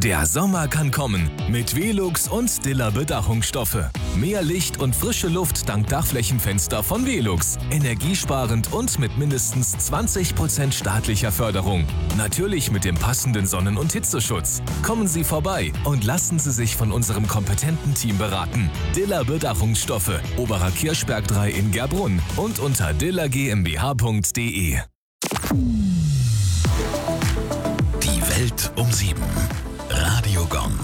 Der Sommer kann kommen mit Velux und Diller Bedachungsstoffe. Mehr Licht und frische Luft dank Dachflächenfenster von Velux. Energiesparend und mit mindestens 20% staatlicher Förderung. Natürlich mit dem passenden Sonnen- und Hitzeschutz. Kommen Sie vorbei und lassen Sie sich von unserem kompetenten Team beraten. Diller Bedachungsstoffe, Oberer Kirchberg 3 in Gerbrunn und unter dillergmbh.de. Die Welt um 7. Radio Gong.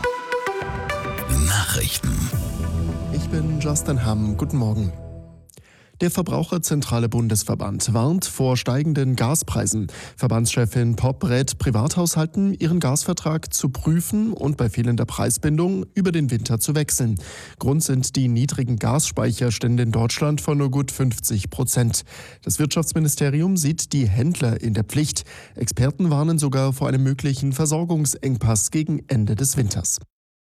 Nachrichten. Ich bin Justin Hamm. Guten Morgen. Der Verbraucherzentrale Bundesverband warnt vor steigenden Gaspreisen. Verbandschefin Popp rät Privathaushalten, ihren Gasvertrag zu prüfen und bei fehlender Preisbindung über den Winter zu wechseln. Grund sind die niedrigen Gasspeicherstände in Deutschland von nur gut 50%. Das Wirtschaftsministerium sieht die Händler in der Pflicht. Experten warnen sogar vor einem möglichen Versorgungsengpass gegen Ende des Winters.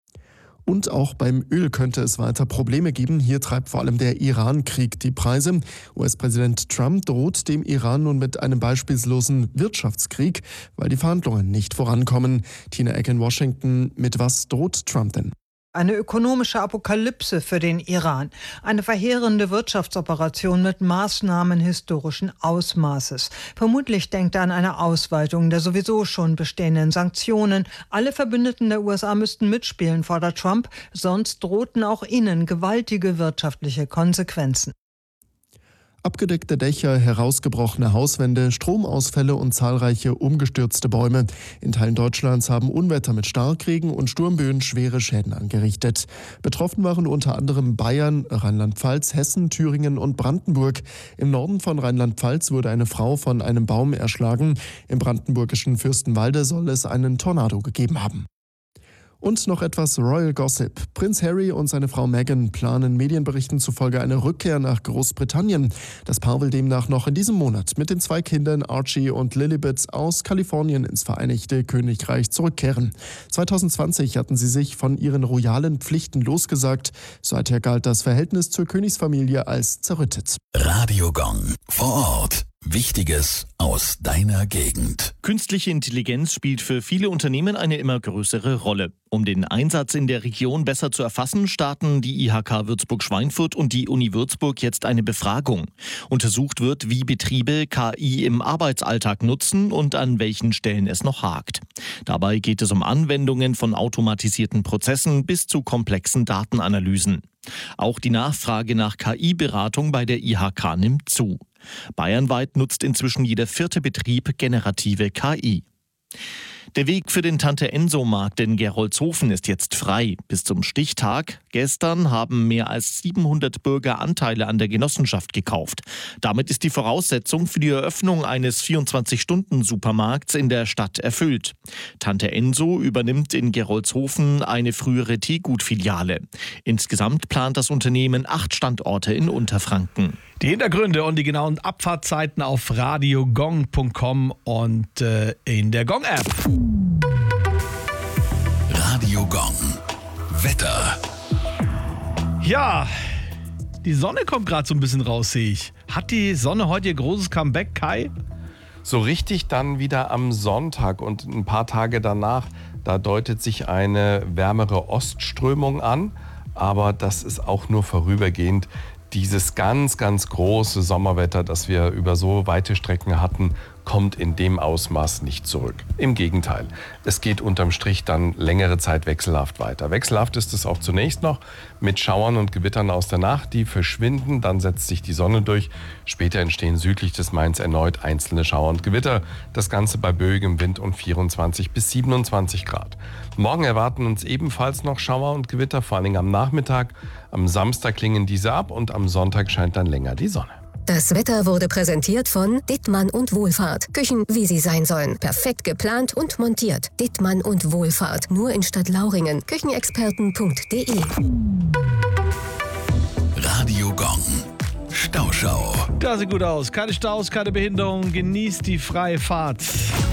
Und auch beim Öl könnte es weiter Probleme geben. Hier treibt vor allem der Iran-Krieg die Preise. US-Präsident Trump droht dem Iran nun mit einem beispiellosen Wirtschaftskrieg, weil die Verhandlungen nicht vorankommen. Tina Eck in Washington, mit was droht Trump denn? Eine ökonomische Apokalypse für den Iran. Eine verheerende Wirtschaftsoperation mit Maßnahmen historischen Ausmaßes. Vermutlich denkt er an eine Ausweitung der sowieso schon bestehenden Sanktionen. Alle Verbündeten der USA müssten mitspielen, fordert Trump. Sonst drohten auch ihnen gewaltige wirtschaftliche Konsequenzen. Abgedeckte Dächer, herausgebrochene Hauswände, Stromausfälle und zahlreiche umgestürzte Bäume. In Teilen Deutschlands haben Unwetter mit Starkregen und Sturmböen schwere Schäden angerichtet. Betroffen waren unter anderem Bayern, Rheinland-Pfalz, Hessen, Thüringen und Brandenburg. Im Norden von Rheinland-Pfalz wurde eine Frau von einem Baum erschlagen. Im brandenburgischen Fürstenwalde soll es einen Tornado gegeben haben. Und noch etwas Royal Gossip. Prinz Harry und seine Frau Meghan planen Medienberichten zufolge eine Rückkehr nach Großbritannien. Das Paar will demnach noch in diesem Monat mit den 2 Kindern Archie und Lilibet aus Kalifornien ins Vereinigte Königreich zurückkehren. 2020 hatten sie sich von ihren royalen Pflichten losgesagt. Seither galt das Verhältnis zur Königsfamilie als zerrüttet. Radio Gong. Vor Ort. Wichtiges aus deiner Gegend. Künstliche Intelligenz spielt für viele Unternehmen eine immer größere Rolle. Um den Einsatz in der Region besser zu erfassen, starten die IHK Würzburg-Schweinfurt und die Uni Würzburg jetzt eine Befragung. Untersucht wird, wie Betriebe KI im Arbeitsalltag nutzen und an welchen Stellen es noch hakt. Dabei geht es um Anwendungen von automatisierten Prozessen bis zu komplexen Datenanalysen. Auch die Nachfrage nach KI-Beratung bei der IHK nimmt zu. Bayernweit nutzt inzwischen jeder 4. Betrieb generative KI. Der Weg für den Tante-Enso-Markt in Gerolzhofen ist jetzt frei. Bis zum Stichtag gestern haben mehr als 700 Bürger Anteile an der Genossenschaft gekauft. Damit ist die Voraussetzung für die Eröffnung eines 24-Stunden-Supermarkts in der Stadt erfüllt. Tante Enso übernimmt in Gerolzhofen eine frühere Teegut-Filiale. Insgesamt plant das Unternehmen 8 Standorte in Unterfranken. Die Hintergründe und die genauen Abfahrtzeiten auf radiogong.com und in der Gong-App. Radio Gong. Wetter. Ja, die Sonne kommt gerade so ein bisschen raus, sehe ich. Hat die Sonne heute ihr großes Comeback, Kai? So richtig dann wieder am Sonntag und ein paar Tage danach, da deutet sich eine wärmere Ostströmung an. Aber das ist auch nur vorübergehend. Dieses ganz, ganz große Sommerwetter, das wir über so weite Strecken hatten, kommt in dem Ausmaß nicht zurück. Im Gegenteil, es geht unterm Strich dann längere Zeit wechselhaft weiter. Wechselhaft ist es auch zunächst noch mit Schauern und Gewittern aus der Nacht, die verschwinden, dann setzt sich die Sonne durch. Später entstehen südlich des Mains erneut einzelne Schauer und Gewitter. Das Ganze bei böigem Wind und 24 bis 27 Grad. Morgen erwarten uns ebenfalls noch Schauer und Gewitter, vor allem am Nachmittag. Am Samstag klingen diese ab und am Sonntag scheint dann länger die Sonne. Das Wetter wurde präsentiert von Dittmann und Wohlfahrt. Küchen, wie sie sein sollen. Perfekt geplant und montiert. Dittmann und Wohlfahrt. Nur in Stadtlauringen. Küchenexperten.de. Radio Gong. Stauschau. Das sieht gut aus. Keine Staus, keine Behinderung. Genießt die freie Fahrt.